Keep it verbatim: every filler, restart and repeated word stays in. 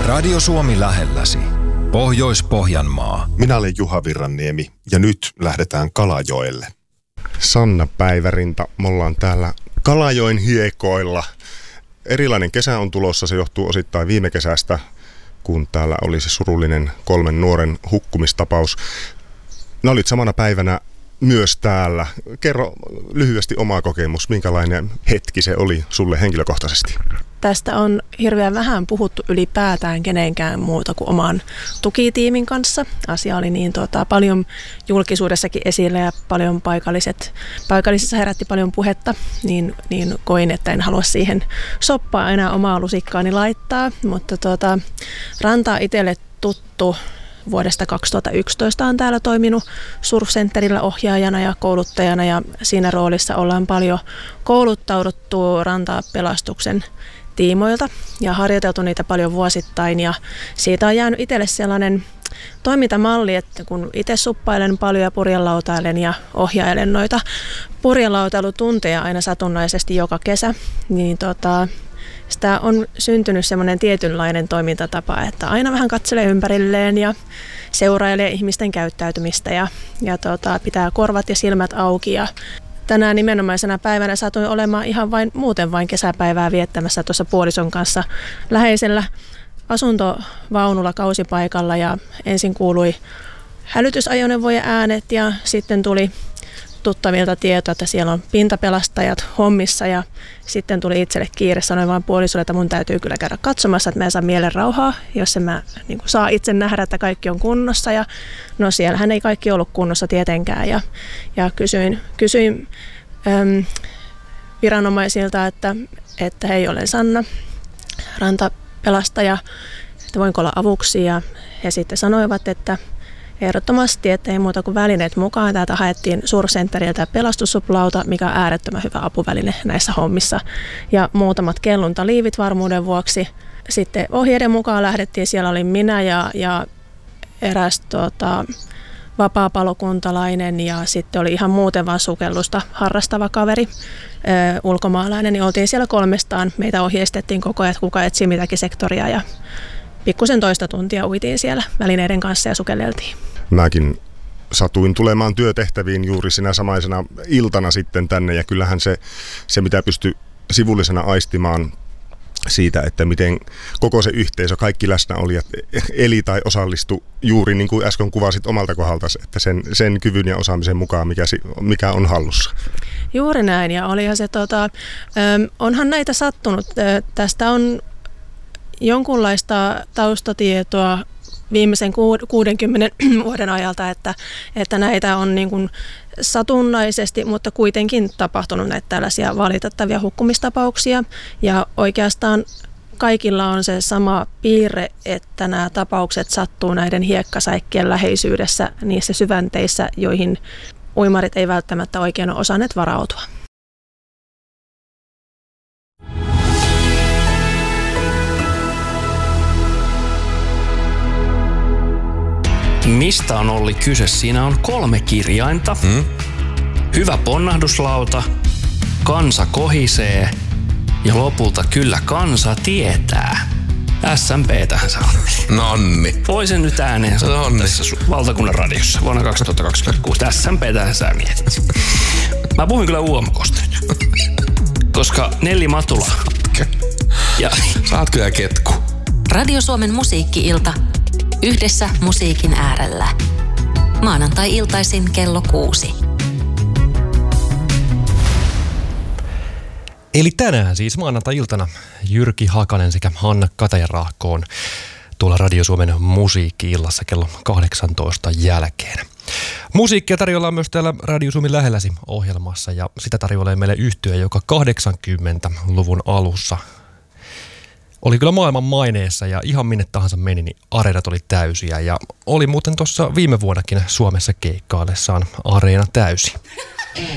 Radio Suomi lähelläsi. Pohjois-Pohjanmaa. Minä olen Juha Virranniemi ja nyt lähdetään Kalajoelle. Sanna Päivärinta, me ollaan täällä Kalajoen hiekoilla. Erilainen kesä on tulossa, se johtuu osittain viime kesästä, kun täällä oli se surullinen kolmen nuoren hukkumistapaus. Nää olit samana päivänä myös täällä. Kerro lyhyesti oma kokemus, minkälainen hetki se oli sulle henkilökohtaisesti? Tästä on hirveän vähän puhuttu ylipäätään kenenkään muuta kuin oman tukitiimin kanssa. Asia oli niin tuota, paljon julkisuudessakin esillä ja paljon paikalliset, paikallisissa herätti paljon puhetta, niin, niin koin, että en halua siihen soppaa enää omaa lusikkaani laittaa. Mutta tuota, Ranta itselle tuttu. Vuodesta kaksituhattayksitoista on täällä toiminut Surf-centerillä ohjaajana ja kouluttajana ja siinä roolissa ollaan paljon kouluttauduttu Rantapelastuksen tiimoilta ja harjoiteltu niitä paljon vuosittain ja siitä on jäänyt itselle sellainen toimintamalli, että kun itse suppailen paljon ja purjelautailen ja ohjailen noita purjelautailutunteja aina satunnaisesti joka kesä, niin tota, sitä on syntynyt semmoinen tietynlainen toimintatapa, että aina vähän katselee ympärilleen ja seurailee ihmisten käyttäytymistä ja, ja tota, pitää korvat ja silmät auki. Ja tänään nimenomaisena päivänä satuin olemaan ihan vain muuten vain kesäpäivää viettämässä tuossa puolison kanssa läheisellä asuntovaunulla kausipaikalla ja ensin kuului hälytysajoneuvojen äänet ja sitten tuli tuttavilta tietoa, että siellä on pintapelastajat hommissa ja sitten tuli itselle kiire, sanoin vaan puolisolle, että mun täytyy kyllä käydä katsomassa, että mä en saa mielen rauhaa, jos en mä niin kuin saa itse nähdä, että kaikki on kunnossa ja no siellähän ei kaikki ollut kunnossa tietenkään ja, ja kysyin, kysyin äm, viranomaisilta, että, että hei, olen Sanna, Rantapelastaja, että voinko olla avuksi ja he sitten sanoivat, että ehdottomasti, että ei muuta kuin välineet mukaan. Täältä haettiin Surf-centeriltä pelastussuplauta, mikä on äärettömän hyvä apuväline näissä hommissa. Ja muutamat kelluntaliivit varmuuden vuoksi. Sitten ohjeiden mukaan lähdettiin. Siellä oli minä ja, ja eräs tota, vapaapalokuntalainen ja sitten oli ihan muuten vaan sukellusta harrastava kaveri, ö, ulkomaalainen. Niin oltiin siellä kolmestaan. Meitä ohjeistettiin koko ajan, että kuka etsii mitäkin sektoria ja pikkusen toista tuntia uitiin siellä välineiden kanssa ja sukelleltiin. Mäkin satuin tulemaan työtehtäviin juuri sinä samaisena iltana sitten tänne ja kyllähän se, se mitä pystyi sivullisena aistimaan siitä, että miten koko se yhteisö, kaikki läsnäolijat eli tai osallistu juuri niin kuin äsken kuvasit omalta kohdaltasi, että sen, sen kyvyn ja osaamisen mukaan, mikä, mikä on hallussa. Juuri näin ja olihan se, tota, onhan näitä sattunut. Tästä on jonkunlaista taustatietoa viimeisen kuudenkymmenen vuoden ajalta, että, että näitä on niin kuin satunnaisesti, mutta kuitenkin tapahtunut näitä tällaisia valitettavia hukkumistapauksia. Ja oikeastaan kaikilla on se sama piirre, että nämä tapaukset sattuu näiden hiekkasäikkien läheisyydessä niissä syvänteissä, joihin uimarit ei välttämättä oikein ole osanneet varautua. Mistä on Olli kyse? Siinä on kolme kirjainta. Hmm? Hyvä ponnahduslauta, kansa kohisee ja lopulta kyllä kansa tietää. S M P tähän se on. Nonni. Voisin nyt ääneen sanoa tässä valtakunnan radiossa vuonna kaksituhattakaksikymmentäkuusi. S M P tähän sä mietit. Mä puhuin kyllä U M K:sta nyt. Koska Nelli Matula. Ja saat kyllä ketku. Radio Suomen musiikki-ilta. Yhdessä musiikin äärellä. Maanantai-iltaisin kello kuusi. Eli tänään siis maanantai-iltana Jyrki Hakanen sekä Hanna Katajanrahko on tuolla Radio Suomen musiikki-illassa kello kahdeksantoista jälkeen. Musiikkia tarjolla on myös täällä Radio Suomen lähelläsi ohjelmassa ja sitä tarjoilee meille yhtye, joka kahdeksankymmentäluvun alussa oli kyllä maailman maineessa ja ihan minne tahansa meni, niin areenat oli täysiä ja oli muuten tuossa viime vuonnakin Suomessa keikkaillessaan areena täysi.